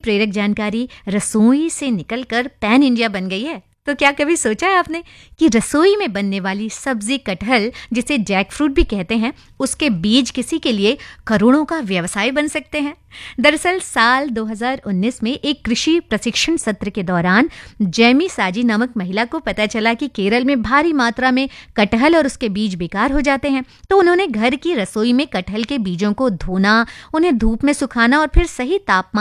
प्रेरक जानकारी रसोई से निकलकर पैन इंडिया बन गई है। तो क्या कभी सोचा है आपने कि रसोई में बनने वाली सब्जी कटहल, जिसे जैक फ्रूट भी कहते हैं, उसके बीज किसी के लिए करोड़ों का व्यवसाय बन सकते हैं। दरअसल साल 2019 में एक कृषि प्रशिक्षण सत्र के दौरान जैमी साजी नामक महिला को पता चला कि केरल में भारी मात्रा में कटहल और उसके बीज बेकार हो जाते हैं। तो उन्होंने घर की रसोई में कटहल के बीजों को धोना, उन्हें धूप में सुखाना और फिर सही तापमान